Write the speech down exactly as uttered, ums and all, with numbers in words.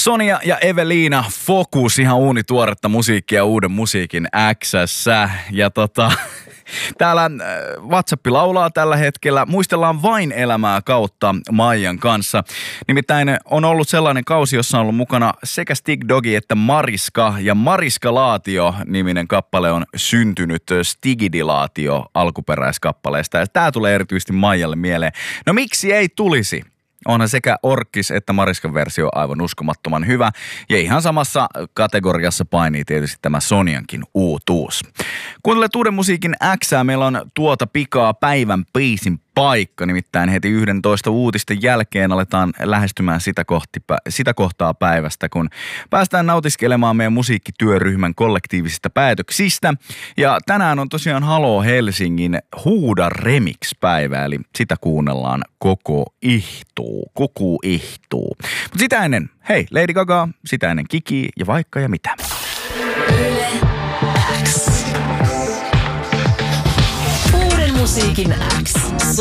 Sonia ja Eveliina Focus, ihan uunituoretta musiikkia uuden musiikin X:ssä. Ja tota, täällä WhatsApp laulaa tällä hetkellä. Muistellaan Vain elämää kautta Maijan kanssa. Nimittäin on ollut sellainen kausi, jossa on ollut mukana sekä Stig Dogi että Mariska. Ja Mariska Laatio-niminen kappale on syntynyt Stigidilaatio alkuperäiskappaleesta. Ja tää tulee erityisesti Maijalle mieleen. No miksi ei tulisi? Onhan sekä Orkkis että Mariskan versio aivan uskomattoman hyvä. Ja ihan samassa kategoriassa painii tietysti tämä Soniankin uutuus. Kuuntelet uuden musiikin Xää. Meillä on tuota pikaa päivän biisin paikka. Nimittäin heti yhdentoista uutisten jälkeen aletaan lähestymään sitä, kohti, sitä kohtaa päivästä, kun päästään nautiskelemaan meidän musiikkityöryhmän kollektiivisista päätöksistä. Ja tänään on tosiaan Haloo Helsingin Huuda Remix-päivä, eli sitä kuunnellaan koko ihtuu, koko ihtuu. Mutta sitä ennen, hei, Lady Gaga, sitä ennen Kiki ja vaikka ja mitä. Uuden musiikin X.